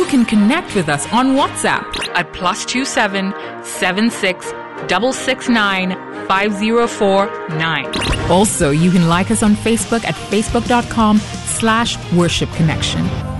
you can connect with us on WhatsApp at +27 76 669 5049. Also, you can like us on Facebook at facebook.com/worshipconnection.